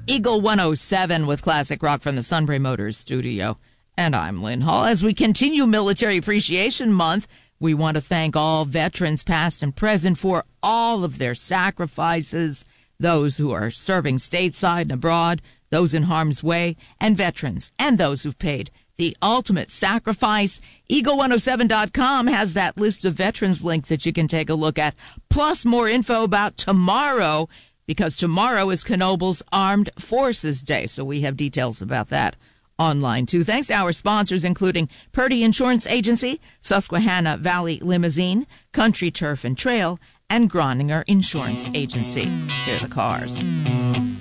Eagle 107 with classic rock from the Sunbury Motors studio. And I'm Lynn Hall. As we continue Military Appreciation Month, we want to thank all veterans past and present for all of their sacrifices, those who are serving stateside and abroad, those in harm's way, and veterans, and those who've paid the ultimate sacrifice. Eagle107.com has that list of veterans links that you can take a look at, plus more info about tomorrow, because tomorrow is Knobel's Armed Forces Day, so we have details about that online, too. Thanks to our sponsors, including Purdy Insurance Agency, Susquehanna Valley Limousine, Country Turf and Trail, and Groninger Insurance Agency. Here are the cars.